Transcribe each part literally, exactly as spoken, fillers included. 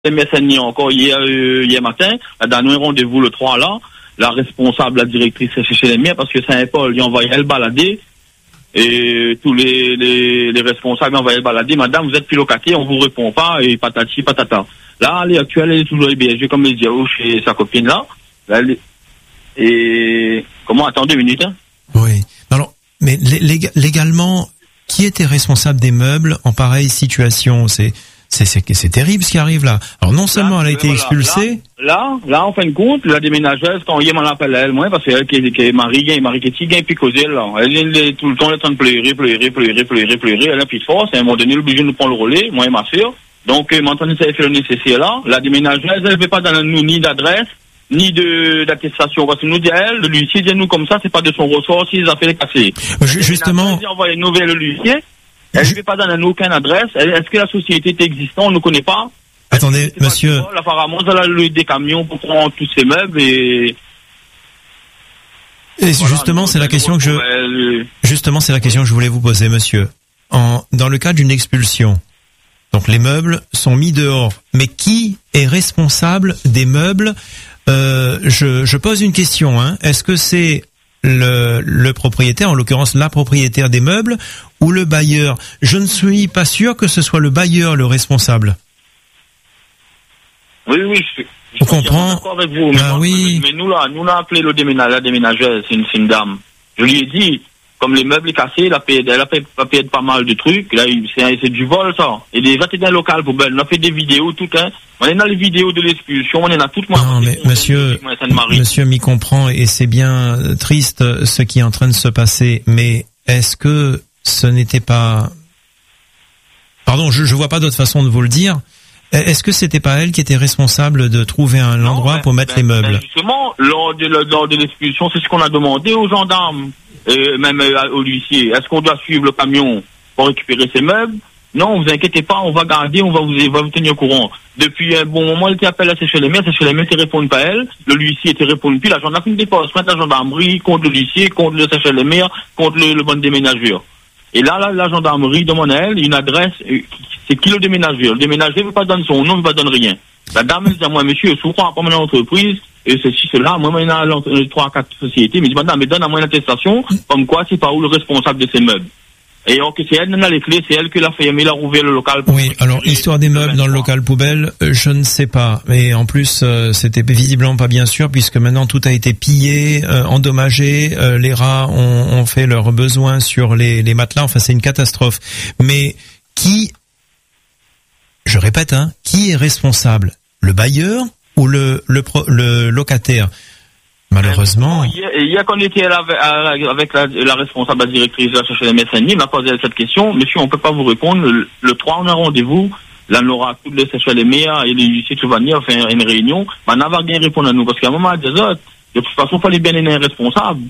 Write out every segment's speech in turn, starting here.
M S N I encore hier, euh, hier matin, la dernière rendez-vous le trois là, la responsable, la directrice chez les miens, parce que Saint-Paul, il envoyait elle balader, et tous les, les, les responsables envoyaient elle balader, madame, vous êtes plus locataire, on vous répond pas, et patati patata. Là, elle est actuelle, elle est toujours hébergée, comme les diao chez sa copine là. Là elle est... Et, comment, attends deux minutes, hein? Oui. Alors, mais lég- légalement, qui était responsable des meubles en pareille situation? C'est, c'est, c'est, c'est terrible ce qui arrive là. Alors non seulement là, elle a été voilà, expulsée. Là, là, là, en fin de compte, la déménageuse, quand hier m'en appelle elle, moi, parce qu'elle qui est, qui est Marie, qui est Marie qui est tigre, puis causée, là. Elle est tout le temps, elle est en train de pleurer, pleurer, pleurer, pleurer, pleurer. Elle a plus de force. À un moment donné, elle est obligée de nous prendre le relais, moi et ma soeur. Donc, euh, maintenant, ça a fait le nécessaire là. La déménageuse, elle ne veut pas donner nous ni d'adresse, ni de, d'attestation. Parce que nous dit elle, le huissier dit nous comme ça, c'est pas de son ressort si les affaires est cassées. Justement. Elle a envoyé une nouvelle l'huissier. Elle ne veut pas donner aucune adresse. Est-ce que la société est existante? On ne connaît pas. Attendez, monsieur. Apparemment, elle a loué des camions pour prendre tous ces meubles et. Et voilà, justement, c'est la question que je. Elle... Justement, c'est la question que je voulais vous poser, monsieur. En, dans le cas d'une expulsion. Donc les meubles sont mis dehors. Mais qui est responsable des meubles? euh, je, je pose une question. Hein. Est-ce que c'est le, le propriétaire, en l'occurrence la propriétaire des meubles, ou le bailleur? Je ne suis pas sûr que ce soit le bailleur le responsable. Oui, oui, je, je on comprend. D'accord avec vous. Mais, ben moi, oui. mais nous là, nous on a appelé le déménageur, la déménageuse, c'est une, c'est une dame. Je lui ai dit. Comme les meubles cassés, elle a payé, elle a payé, elle a payé pas mal de trucs. Là, c'est, c'est du vol, ça. Et déjà, c'était un local pour belle. On a fait des vidéos, tout, hein. On est dans les vidéos de l'expulsion, on est dans tout. Non, mais monsieur, monsieur m'y comprend et c'est bien triste ce qui est en train de se passer. Mais est-ce que ce n'était pas, pardon, je, je vois pas d'autre façon de vous le dire. Est-ce que c'était pas elle qui était responsable de trouver un non, endroit ben, pour mettre ben, les meubles? Ben justement, lors de, lors de l'expulsion, c'est ce qu'on a demandé aux gendarmes. Euh, même euh, au huissier, est-ce qu'on doit suivre le camion pour récupérer ces meubles? Non, vous inquiétez pas, on va garder, on va vous, va vous tenir au courant. Depuis un bon moment, elle était appelée à Séché-les-Mers, Séché-les-Mers ne répond pas elle, le huissier ne répond plus, la gendarmerie dépose plainte la gendarmerie contre le huissier, contre le Séché-les-Mers, contre le, le bon déménageur. Et là, là, la gendarmerie demande à elle une adresse, euh, c'est qui le déménageur? Le déménageur ne veut pas donner son nom, ne veut pas donner rien. La dame, elle dit à moi, monsieur, je crois pas mon entreprise, et ceci, cela, moi, il y a trois, quatre sociétés, mais dit, madame, mais donne à moi une attestation, comme quoi, c'est pas où le responsable de ces meubles. Et donc, c'est elle qui a les clés, c'est elle qui l'a fait, mais elle a rouvert le local. Oui, alors, histoire des meubles dans le local poubelle, je ne sais pas. Mais en plus, euh, c'était visiblement pas bien sûr, puisque maintenant tout a été pillé, euh, endommagé, euh, les rats ont, ont fait leurs besoins sur les, les matelas, enfin, c'est une catastrophe. Mais qui, je répète, hein, qui est responsable? Le bailleur ou le, le, pro, le locataire? Malheureusement. Hier, hier quand on était avec, avec la, la responsable, la directrice de la chercher les médecins, on a posé cette question. Monsieur, on peut pas vous répondre. Le, le trois, on a rendez-vous. Là, on aura tous les chercheurs les meilleurs et les huissiers tout va venir faire une réunion. Mais on n'a pas rien répondre à nous. Parce qu'à un moment, des autres, de toute façon, il fallait bien être responsable.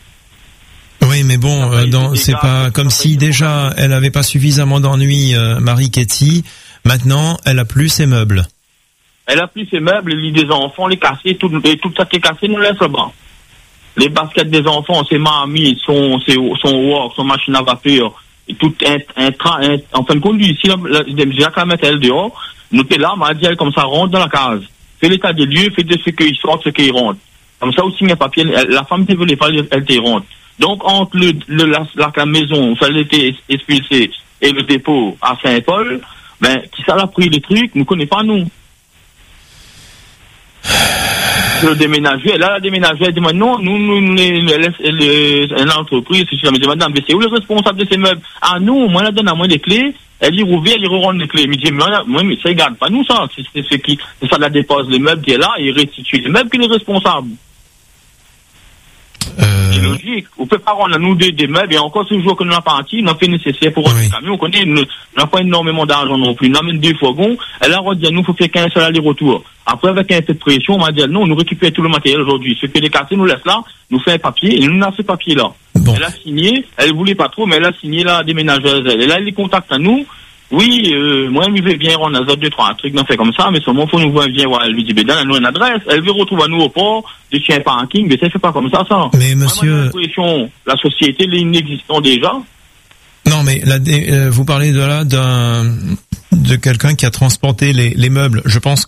Oui, mais bon, euh, dans, c'est pas comme si déjà elle avait pas suffisamment d'ennuis, euh, Marie Ketty. Maintenant, elle a plus ses meubles. Elle a pris ses meubles, les lits des enfants, les cassés, tout, et tout ça qui est cassé, nous laisse là-bas. Les baskets des enfants, ses mamies, son, ses, son work, son machine à vapeur, et tout un, un train, un, en fin de compte, lui, ici, j'ai qu'à mettre elle dehors, nous t'es là, m'a dit, elle, comme ça, rentre dans la case. Fait l'état des lieux, fait de ce qu'il sort, ce qu'il rentre. Comme ça, aussi, mes papiers, elle, la femme te veut les faire, elle te rentre. Donc, entre le, le, la, la, la maison, où ça a été expulsé, et le dépôt à Saint-Paul, ben, qui ça l'a pris les trucs, nous connaît pas, nous. Le déménager, là, la déménager, elle dit, non, nous, nous, les, les, les, les entreprise, je me dis, madame, mais c'est où le responsable de ces meubles? Ah, non, moi, elle donne à moi les clés, elle y rouvre, elle y re-rend les clés. Mais je dis, moi, mais ça, regarde pas nous, ça, c'est, c'est ce qui, c'est ça, la dépose les meubles qui est là, et restitue les meubles qui est le responsable. Euh... C'est logique. On peut pas rendre à nous des, des meubles, et encore ce jour que nous n'avons pas parti, nous avons fait nécessaire pour rendre oui. le camion. On connaît, nous n'avons pas énormément d'argent non plus. Nous avons deux fourgons, elle a dit à nous, il faut faire qu'un seul aller-retour. Après, avec un peu de pression, on m'a dit, non, nous récupérons tout le matériel aujourd'hui. Ce que les cassés nous laissent là, nous fait un papier, et nous avons ce papier-là. Bon. Elle a signé, elle voulait pas trop, mais elle a signé la déménageuse. Et là, elle les contacte à nous. Oui, euh, moi, elle veut bien rendre à deux, trois trucs, on fait comme ça, mais seulement, faut nous voir, bien voir, elle lui dit, ben, donne-nous une adresse, elle veut retrouver à nous au port, dessus un parking, mais ça fait pas comme ça, ça. Mais monsieur. Moi, la société, elle est inexistante déjà. Non, Non, mais là, euh, vous parlez de là d'un de quelqu'un qui a transporté les, les meubles. Je pense